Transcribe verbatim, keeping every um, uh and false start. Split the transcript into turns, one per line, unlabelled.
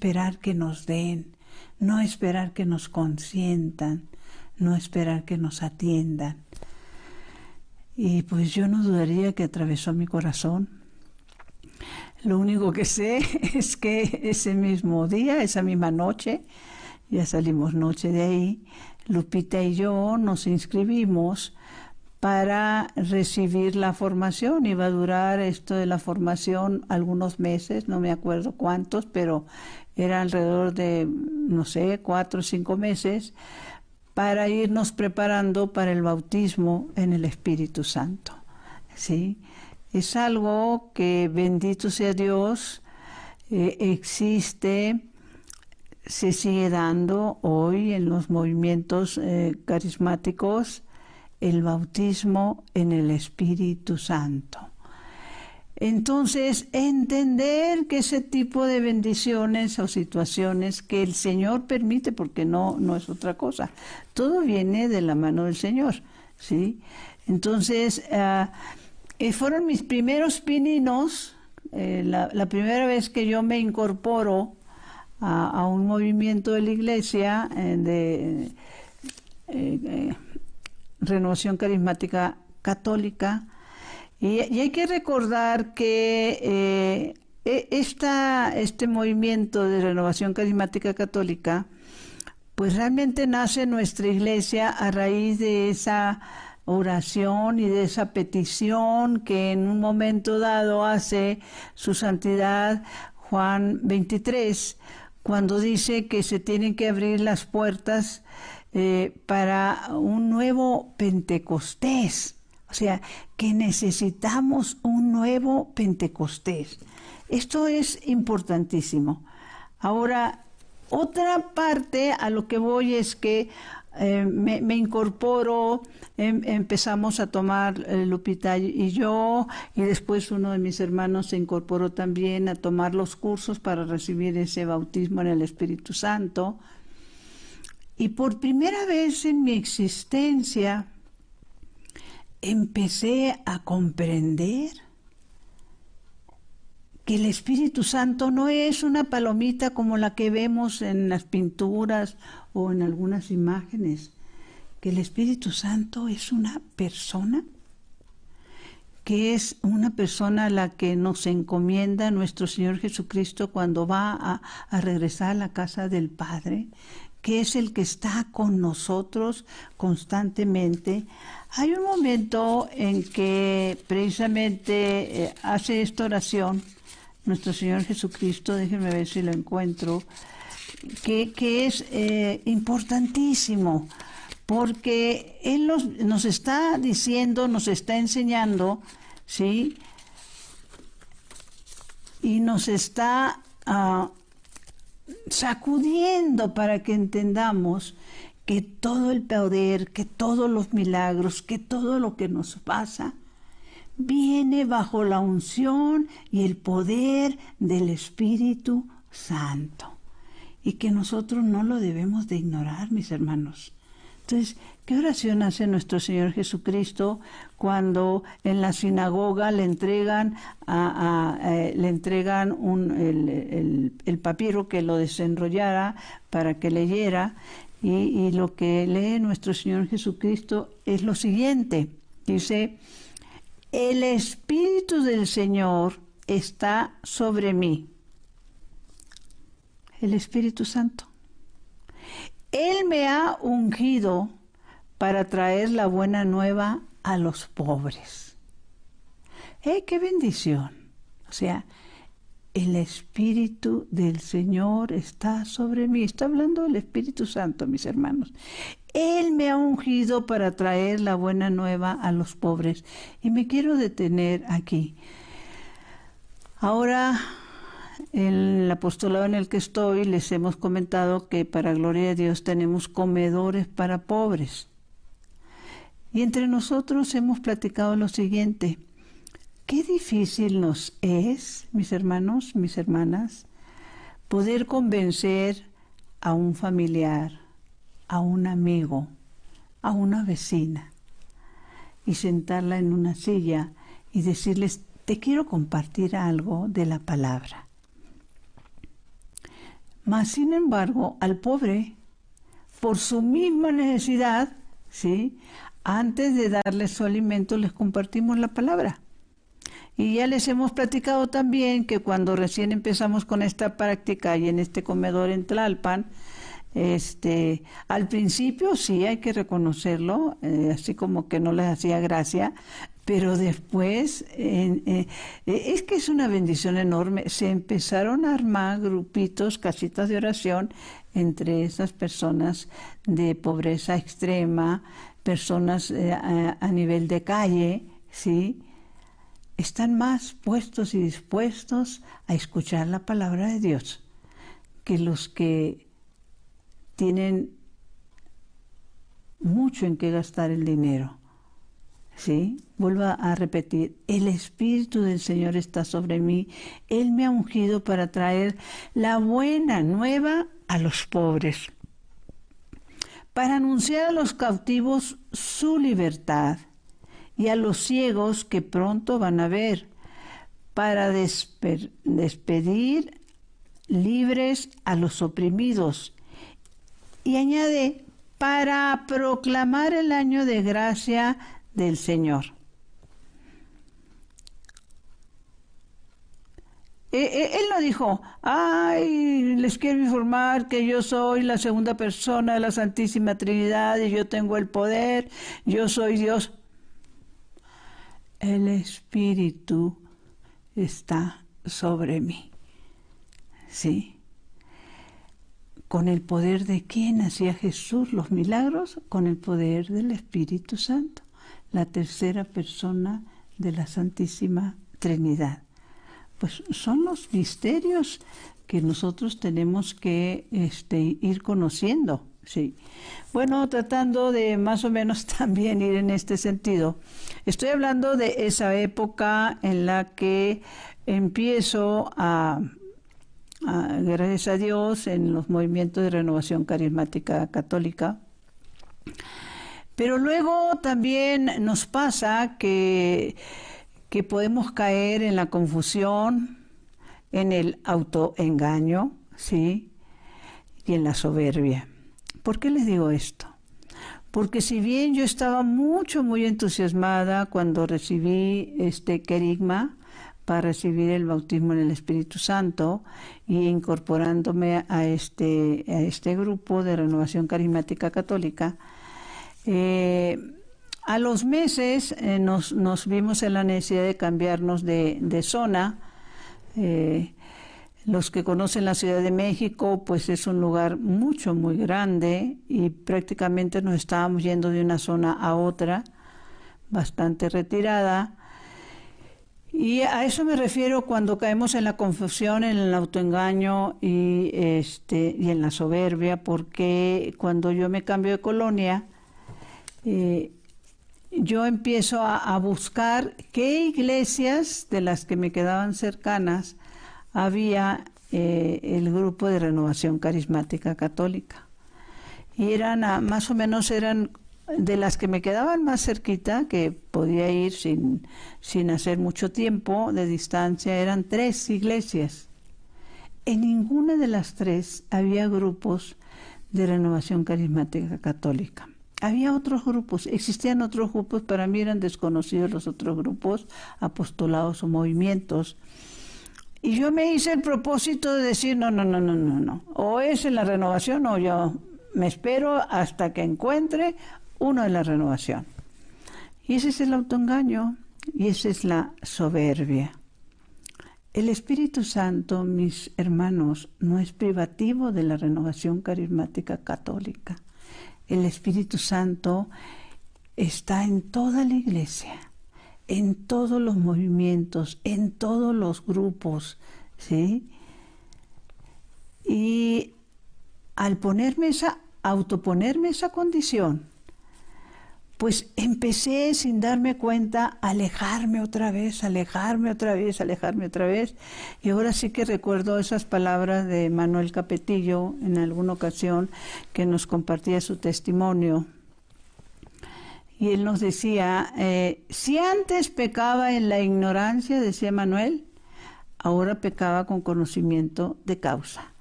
esperar que nos den, no esperar que nos consientan, no esperar que nos atiendan. Y pues yo no dudaría que atravesó mi corazón. Lo único que sé es que ese mismo día, esa misma noche, ya salimos noche de ahí, Lupita y yo nos inscribimos para recibir la formación. Iba a durar esto de la formación algunos meses, no me acuerdo cuántos, pero era alrededor de, no sé, cuatro o cinco meses, para irnos preparando para el bautismo en el Espíritu Santo. ¿Sí? Es algo que, bendito sea Dios, eh, existe, se sigue dando hoy en los movimientos eh, carismáticos, el bautismo en el Espíritu Santo. Entonces, entender que ese tipo de bendiciones o situaciones que el Señor permite, porque no, no es otra cosa, todo viene de la mano del Señor, ¿sí? Entonces, uh, eh, fueron mis primeros pininos, eh, la, la primera vez que yo me incorporo a, a un movimiento de la Iglesia, eh, de eh, eh, Renovación Carismática Católica. Y, y hay que recordar que eh, esta, este movimiento de Renovación Carismática Católica, pues realmente nace en nuestra iglesia a raíz de esa oración y de esa petición que en un momento dado hace su santidad Juan veintitrés, cuando dice que se tienen que abrir las puertas eh, para un nuevo Pentecostés. O sea, que necesitamos un nuevo Pentecostés. Esto es importantísimo. Ahora, otra parte a lo que voy es que eh, me, me incorporo, em, empezamos a tomar eh, Lupita y yo, y después uno de mis hermanos se incorporó también a tomar los cursos para recibir ese bautismo en el Espíritu Santo. Y por primera vez en mi existencia, empecé a comprender que el Espíritu Santo no es una palomita como la que vemos en las pinturas o en algunas imágenes, que el Espíritu Santo es una persona, que es una persona a la que nos encomienda nuestro Señor Jesucristo cuando va a, a regresar a la casa del Padre, que es el que está con nosotros constantemente. Hay un momento en que precisamente eh, hace esta oración nuestro Señor Jesucristo, déjenme ver si lo encuentro, que, que es eh, importantísimo, porque Él nos, nos está diciendo, nos está enseñando, ¿sí? Y nos está uh, sacudiendo para que entendamos que todo el poder, que todos los milagros, que todo lo que nos pasa, viene bajo la unción y el poder del Espíritu Santo. Y que nosotros no lo debemos de ignorar, mis hermanos. Entonces, ¿qué oración hace nuestro Señor Jesucristo cuando en la sinagoga le entregan a, a, eh, le entregan un, el, el, el papiro que lo desenrollara para que leyera? Y, y lo que lee nuestro Señor Jesucristo es lo siguiente. Dice: el Espíritu del Señor está sobre mí. El Espíritu Santo. Él me ha ungido para traer la buena nueva a los pobres. ¡Eh, qué bendición! O sea, el Espíritu del Señor está sobre mí. Está hablando del Espíritu Santo, mis hermanos. Él me ha ungido para traer la buena nueva a los pobres. Y me quiero detener aquí. Ahora, el apostolado en el que estoy, les hemos comentado que para gloria de Dios tenemos comedores para pobres. Y entre nosotros hemos platicado lo siguiente: qué difícil nos es, mis hermanos, mis hermanas, poder convencer a un familiar, a un amigo, a una vecina, y sentarla en una silla y decirles: te quiero compartir algo de la palabra. Mas, sin embargo, al pobre, por su misma necesidad, ¿sí?, antes de darles su alimento, les compartimos la palabra. Y ya les hemos platicado también que cuando recién empezamos con esta práctica y en este comedor en Tlalpan, este, al principio sí hay que reconocerlo, eh, así como que no les hacía gracia, pero después eh, eh, es que es una bendición enorme. Se empezaron a armar grupitos, casitas de oración entre esas personas de pobreza extrema, personas eh, a, a nivel de calle, ¿sí? Están más puestos y dispuestos a escuchar la palabra de Dios que los que tienen mucho en qué gastar el dinero. ¿Sí? Vuelvo a repetir, el Espíritu del Señor está sobre mí. Él me ha ungido para traer la buena nueva a los pobres, para anunciar a los cautivos su libertad y a los ciegos que pronto van a ver, para despe- despedir libres a los oprimidos. Y añade, para proclamar el año de gracia del Señor. Él no dijo, ay, les quiero informar que yo soy la segunda persona de la Santísima Trinidad y yo tengo el poder, yo soy Dios. El Espíritu está sobre mí. ¿Sí? ¿Con el poder de quién hacía Jesús los milagros? Con el poder del Espíritu Santo, la tercera persona de la Santísima Trinidad. Pues son los misterios que nosotros tenemos que este, ir conociendo. Sí. Bueno, tratando de más o menos también ir en este sentido, estoy hablando de esa época en la que empiezo a, a gracias a Dios, en los movimientos de renovación carismática católica. Pero luego también nos pasa que, que podemos caer en la confusión, en el autoengaño, ¿sí?, y en la soberbia. ¿Por qué les digo esto? Porque si bien yo estaba mucho, muy entusiasmada cuando recibí este querigma para recibir el bautismo en el Espíritu Santo y incorporándome a este, a este grupo de renovación carismática católica, eh, a los meses eh, nos, nos vimos en la necesidad de cambiarnos de, de zona. Eh, Los que conocen la Ciudad de México, pues es un lugar mucho, muy grande y prácticamente nos estábamos yendo de una zona a otra, bastante retirada. Y a eso me refiero cuando caemos en la confusión, en el autoengaño y, este, y en la soberbia, porque cuando yo me cambio de colonia, eh, yo empiezo a, a buscar qué iglesias de las que me quedaban cercanas había eh, el grupo de renovación carismática católica. Y eran, a, más o menos eran de las que me quedaban más cerquita, que podía ir sin, sin hacer mucho tiempo de distancia, eran tres iglesias. En ninguna de las tres había grupos de renovación carismática católica. Había otros grupos, existían otros grupos, para mí eran desconocidos los otros grupos, apostolados o movimientos. Y yo me hice el propósito de decir, no, no, no, no, no, no. O es en la renovación o yo me espero hasta que encuentre uno en la renovación. Y ese es el autoengaño y esa es la soberbia. El Espíritu Santo, mis hermanos, no es privativo de la renovación carismática católica. El Espíritu Santo está en toda la iglesia, en todos los movimientos, en todos los grupos, ¿sí? Y al ponerme esa, autoponerme esa condición, pues empecé sin darme cuenta a alejarme otra vez, alejarme otra vez, alejarme otra vez. Y ahora sí que recuerdo esas palabras de Manuel Capetillo en alguna ocasión que nos compartía su testimonio. Y él nos decía, eh, si antes pecaba en la ignorancia, decía Manuel, ahora pecaba con conocimiento de causa.